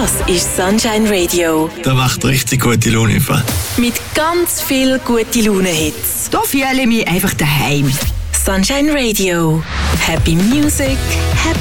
Das ist Sunshine Radio. Der macht richtig gute Laune. Mit ganz viel gute Laune-Hits. Da fühle ich mich einfach daheim. Sunshine Radio. Happy Music, happy